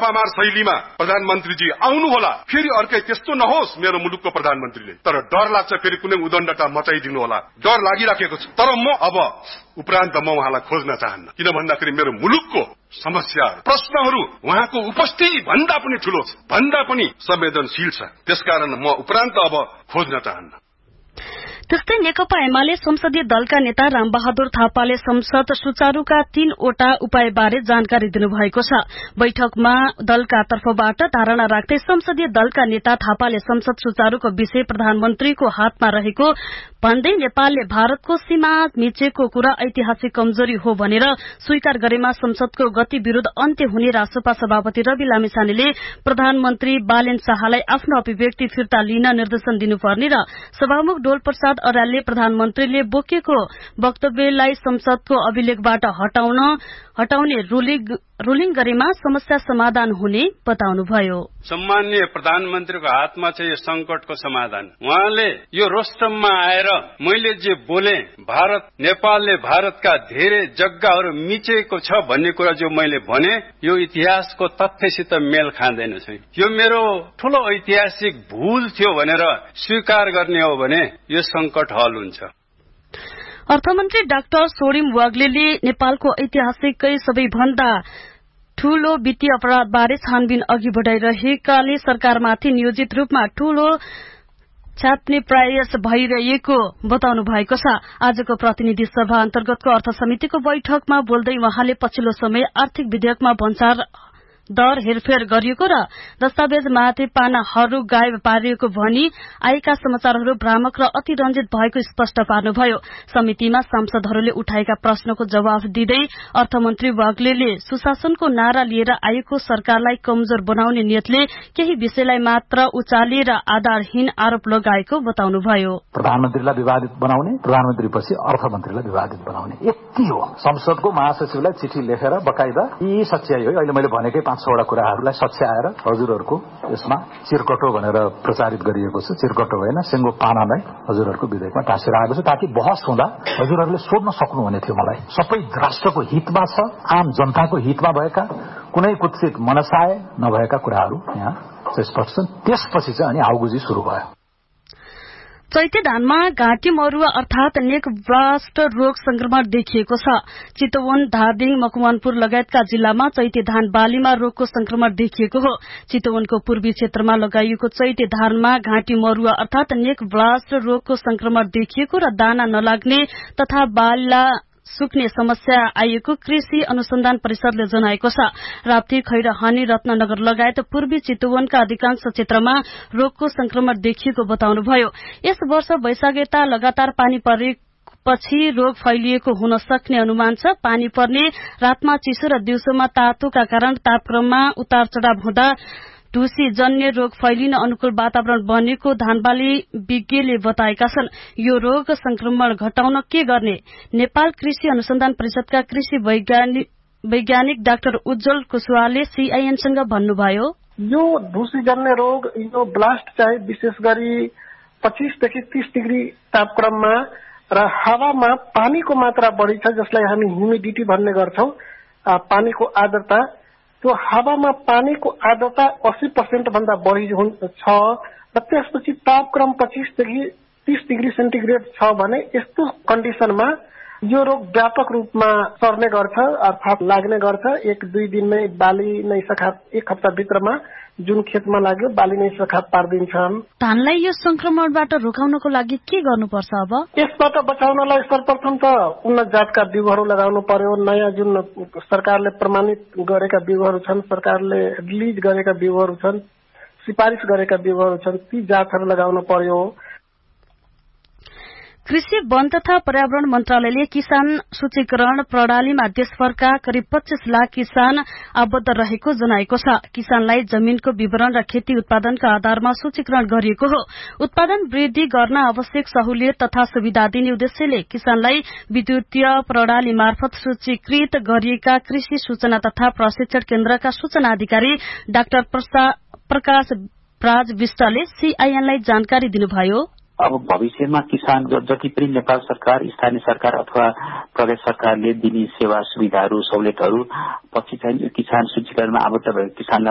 छापामार शैलीमा प्रधानमन्त्रीजी आउनुहोला, फेरि अर्कै त्यस्तो नहोस् मेरो मुलुकको प्रधानमन्त्रीले। तर डर लाग्छ फेरि कुनै उदण्डता मचाइदिनु होला, डर लागिराखेको छ। तर म अब उपरान्त म उहाँलाई खोज्न चाहन्न, किन भन्दाखेरि मेरो मुलुकको समस्या प्रश्नहरू उहाँको उपस्थिति भन्दा पनि ठूलो छ, भन्दा पनि संवेदनशील छ। त्यसकारण म उपरान्त अब खोज्न चाहन्न। त्यस्तै नेकपा एमाले संसदीय दलका नेता रामबहादुर थापाले संसद सुचारूका 3वटा उपायबारे जानकारी दिनुभएको छ। बैठकमा दलका तर्फबाट धारणा राख्दै संसदीय दलका नेता थापाले संसद सुचारूको विषय प्रधानमन्त्रीको हातमा रहेको भन्दै नेपालले भारतको सीमा मिचेको कुरा ऐतिहासिक कमजोरी हो भनेर स्वीकार गरेमा संसदको गति विरोध अन्त्य हुने रासपा सभापति रवि लामिछानेले प्रधानमन्त्री बालेन शाहलाई आफ्नो अभिव्यक्ति फिर्ता लिन निर्देशन दिनुपर्ने र सभामुख डोल प्रसाद अर्यालले प्रधानमन्त्रीले बोकेको वक्तव्यलाई संसदको अभिलेखबाट हटाउने रुलिङ गरेमा समस्या समाधान हुने बताउनुभयो। सम्माननीय प्रधानमन्त्रीको हातमा छ यो संकटको समाधान। उहाँले यो रोस्टममा आएर मैले जे बोले नेपालले भारतका धेरै जग्गाहरू मिचेको छ भन्ने कुरा जो मैले भने यो इतिहासको तथ्यसित मेल खाँदैन छ। यो मेरो ठूलो ऐतिहासिक भूल थियो भनेर स्वीकार गर्ने हो भने यो संकट हल हुन्छ। अर्थमन्त्री डाक्टर सोरिम वाग्लेले नेपालको ऐतिहासिकै सबैभन्दा ठूलो वित्तीय अपराधबारे छानबिन अघि बढ़ाइरहेकाले सरकारमाथि नियोजित रूपमा ठूलो छाप्ने प्रयास भइरहेको बताउनु भएको छ। आजको प्रतिनिधि सभा अन्तर्गतको अर्थ समितिको बैठकमा बोल्दै वहाँले पछिल्लो समय आर्थिक विधेयकमा भन्सार दर हेरफेर गरिएको र दस्तावेजमाथि पानाहरू गायब पारिएको भनी आएका समाचारहरू भ्रामक र अतिरंजित भएको स्पष्ट पार्नुभयो। समितिमा सांसदहरूले उठाएका प्रश्नको जवाफ दिँदै अर्थमन्त्री वाग्लेले सुशासनको नारा लिएर आएको सरकारलाई कमजोर बनाउने नियतले केही विषयलाई मात्र उचालेर आधारहीन आरोप लगाएको बताउनुभयो। प्रधानमन्त्रीलाई विवादित बनाउने, प्रधानमन्त्रीपछि अर्थमन्त्रीलाई विवादित बनाउने यति हो। संसदको महासचिवलाई चिठी लेखेर बकाइदा यी सच्याइ हो, अहिले मैले भनेकै 5-6 वटा कुराहरूलाई सच्याएर हजुरहरूको यसमा चिरकटो भनेर प्रचारित गरिएको छ। चिरकटो होइन, सिंगो पानालाई हजुरहरूको विधेयकमा टाँसेर आएको छ ताकि बहस हुँदा हजुरहरूले सोध्न सक्नुहुने थियो मलाई। सबै राष्ट्रको हितमा छ, आम जनताको हितमा भएका कुनै कुत्सित मनसाय नभएका कुराहरू यहाँ स्पष्ट छन्। त्यसपछि चाहिँ अनि हाउगुजी शुरू भयो। चैते धानमा घाँटी मरुवा अर्थात नेक ब्लास्ट रोग संक्रमण देखिएको छ। चितवन, धादिङ, मकवानपुर लगायतका जिल्लामा चैते धान बालीमा रोगको संक्रमण देखिएको हो। चितवनको पूर्वी क्षेत्रमा लगाइएको चैते धानमा घाँटी मरुवा अर्थात नेक ब्लास्ट रोगको संक्रमण देखिएको र दाना नलाग्ने तथा बाला सुक्ने समस्या आएको कृषि अनुसन्धान परिषदले जनाएको छ। राप्ती, खैरहानी, रत्ननगर लगायत पूर्वी चितवनका अधिकांश क्षेत्रमा रोगको संक्रमण देखिएको बताउनुभयो। यस वर्ष वैशाख यता लगातार पानी परेपछि रोग फैलिएको हुन सक्ने अनुमान छ। पानी पर्ने, रातमा चिसो र दिउँसोमा तातोका कारण तापक्रममा उतार चढ़ाव हुँदा ढुसी जन्य रोग फैलिन अनुकूल वातावरण बनेको धानबाली विज्ञले बताएका छन्। यो रोग संक्रमण घटाउन के गर्ने? नेपाल कृषि अनुसन्धान परिषदका कृषि वैज्ञानिक डाक्टर उज्जवल कुशवाहाले सीआईएनसँग भन्नुभयो। यो ढुसी जन्य रोग, यो ब्लास्ट चाहिँ विशेष गरी 25 देखि 30 डिग्री तापक्रममा र हावामा पानीको मात्रा बढी छ, जसलाई हामी ह्युमिडिटी भन्ने गर्छौं। पानीको आर्द्रता, त्यो हावामा पानीको आर्द्रता 80% भन्दा बढी छ र त्यसपछि तापक्रम 25 देखि 30 डिग्री सेन्टिग्रेड छ भने यस्तो कन्डिसनमा यो रोग व्यापक रूपमा सर्ने गर्छ अर्थात लाग्ने गर्छ। 1-2 दिनमै बाली नै सखाप, 1 हप्ता भित्रमा जुन खेतमा लाग्यो बाली नै सखाप पार्दिन्छन्। धानलाई यो संक्रमणबाट रोकाउनको लागि के गर्नुपर्छ? अब यसबाट बचाउनलाई सर्वप्रथम त उन्नत जातका बिउहरू लगाउनु पर्यो। नयाँ जुन सरकारले प्रमाणित गरेका बिउहरू छन्, सरकारले रिलिज गरेका बिउहरू छन्, सिफारिस गरेका बिउहरू छन्, ती जातहरू लगाउनु पर्यो। कृषि, वन तथा पर्यावरण मन्त्रालयले किसान सूचीकरण प्रणालीमा देशभरका करिब 25 लाख किसान आबद्ध रहेको जनाएको छ। किसानलाई जमीनको विवरण र खेती उत्पादनका आधारमा सूचीकरण गरिएको हो। उत्पादन वृद्धि गर्न आवश्यक सहुलियत तथा सुविधा दिने उद्देश्यले किसानलाई विद्युतीय प्रणाली मार्फत सूचीकृत गरिएका कृषि सूचना तथा प्रशिक्षण केन्द्रका सूचना अधिकारी डाक्टर प्रकाश राज विष्टले सीआईएनलाई जानकारी दिनुभयो। अब भविष्यमा किसान जति पनि नेपाल सरकार, स्थानीय सरकार अथवा प्रदेश सरकारले दिने सेवा सुविधाहरू, सहुलियतहरू पछि चाहिँ किसान सूचीकरणमा आबद्ध भएको किसानलाई